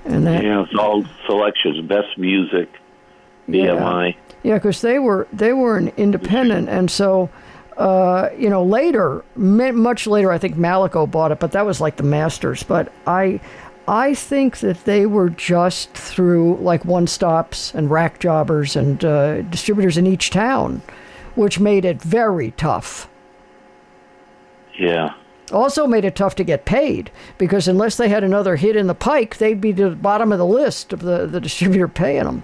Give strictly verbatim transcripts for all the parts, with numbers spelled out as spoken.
And that, yeah, it's all selections, best music, B M I. Yeah, because they were they were an independent, and so uh, you know later, much later, I think Malaco bought it, but that was like the Masters. But I I think that they were just through like one stops and rack jobbers and uh, distributors in each town, which made it very tough. Yeah. Also made it tough to get paid, because unless they had another hit in the pike, they'd be to the bottom of the list of the, the distributor paying them.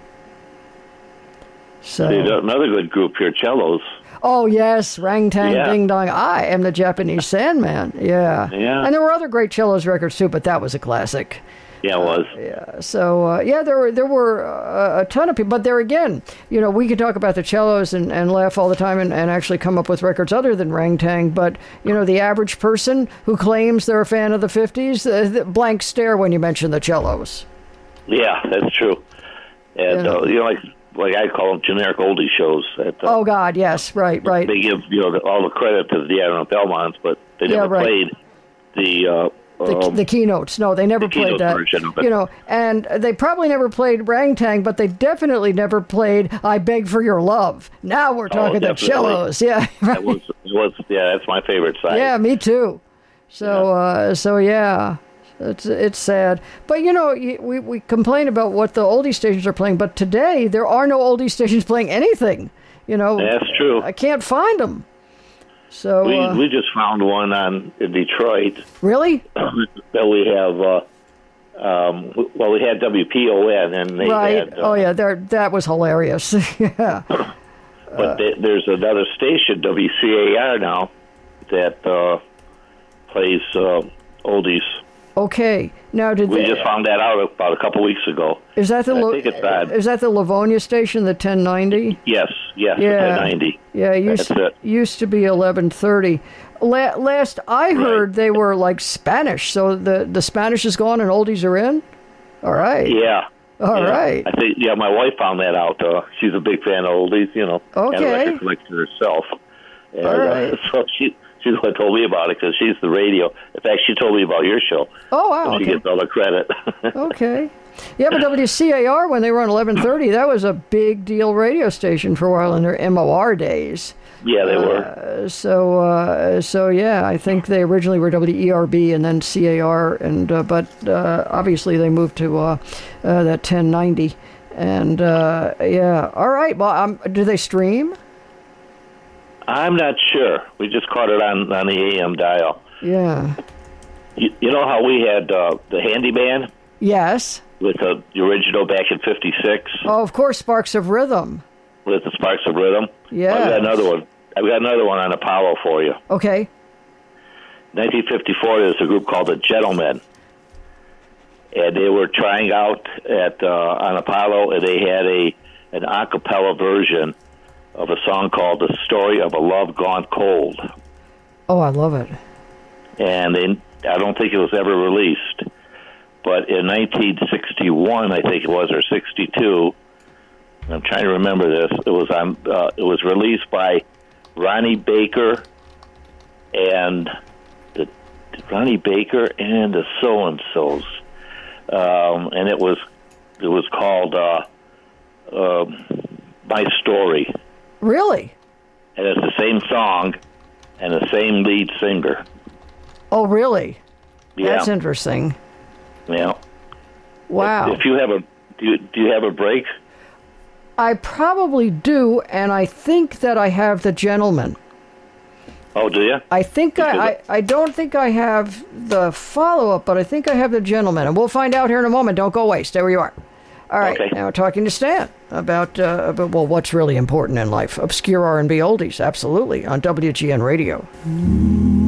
So See, another good group here, cellos. Oh, yes, Rang Tang Yeah. Ding Dong. I am the Japanese Sandman. Yeah. Yeah. And there were other great cellos records, too, but that was a classic. Yeah, it was. Uh, yeah. So, uh, yeah, there were there were uh, a ton of people. But there again, you know, we could talk about the cellos and, and laugh all the time and, and actually come up with records other than Rang Tang. But, you know, the average person who claims they're a fan of the fifties, uh, the blank stare when you mention the cellos. Yeah, that's true. And, Yeah. uh, you know, like like I call them generic oldie shows. That, uh, Oh, God, yes, right, right. They give, you know, the, all the credit to the Admiral Belmonts, but they Yeah, never right. played the... Uh, The, um, the keynotes. No, they never the played keynote that. version of it. You know, and they probably never played Rangtang, but they definitely never played I Beg for Your Love. Now we're talking the definitely. cellos. Yeah. that was, was, yeah, that's my favorite side. Yeah, me too. So, uh, so yeah, it's it's sad. But you know, y- we we complain about what the oldie stations are playing, but today there are no oldie stations playing anything. You know, That's true. I can't find them. So We uh, we just found one on in Detroit really, that we have. Uh, um, well, we had W P O N, and they right? had. Uh, Oh yeah, there that was hilarious. Yeah. But th- there's another station, W C A R now, that uh, plays uh, oldies. Okay. Now, did We they, just found that out about a couple weeks ago. is that the I Lo- think it's bad. is that the Livonia station, the ten ninety? Yes, yes, Yeah. ten ninety. Yeah, it used That's it. used to be eleven thirty. La- last I heard, Right. they were like Spanish, so the the Spanish is gone and oldies are in. All right. Yeah. All yeah. right. I think, yeah, my wife found that out. Uh, she's a big fan of oldies, you know. And Okay. a record collector herself. And, All right. uh, so she, she's the one who told me about it because she's the radio. In fact, she told me about your show. Oh wow. So she Okay. gets all the credit. Okay. Yeah, but W C A R, when they were on eleven thirty, that was a big deal radio station for a while in their M O R days. Yeah, they were. Uh, so, uh, so yeah, I think they originally were W E R B and then C A R, and uh, but uh, obviously they moved to uh, uh, that ten ninety, and uh, yeah, all right. Well, um, do they stream? I'm not sure. We just caught it on, on the A M dial. Yeah. You, you know how we had uh, the Handyman Yes. with the, the original back in fifty-six Oh, of course, Sparks of Rhythm. with the Sparks of Rhythm? Yes. I've got another one. I've got another one on Apollo for you. Okay. nineteen fifty-four, there's a group called the Gentlemen. And they were trying out at uh, on Apollo, and they had a an a cappella version of a song called The Story of a Love Gone Cold. Oh, I love it. And they, I don't think it was ever released. But in nineteen sixty-one, I think it was, or sixty-two, I'm trying to remember this, it was on. Uh, it was released by Ronnie Baker and the Ronnie Baker and the So-and-Sos. Um, and it was it was called uh, uh, My Story. Really? And it's the same song and the same lead singer. Oh, really? Yeah. That's interesting. Yeah. Wow. If you have a do you, do you have a break? I probably do, and I think that I have the Gentleman. Oh, do you? I think I, I, I don't think I have the follow-up, but I think I have the Gentleman, and we'll find out here in a moment. Don't go away. Stay where you are. All right, Okay. now we're talking to Stan about, uh, about, well, what's really important in life. Obscure R and B oldies, absolutely, on W G N Radio.